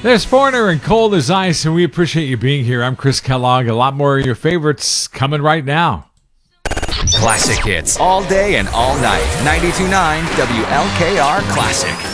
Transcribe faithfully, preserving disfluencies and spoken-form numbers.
There's Foreigner and Cold as Ice, and we appreciate you being here. I'm Chris Kellogg. A lot more of your favorites coming right now. Classic hits all day and all night. ninety-two point nine W L K R Classic.